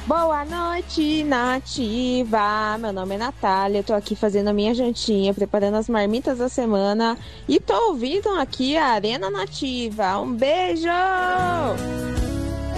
Boa noite, Nativa! Meu nome é Natália, eu tô aqui fazendo a minha jantinha, preparando as marmitas da semana e tô ouvindo aqui a Arena Nativa. Um beijo!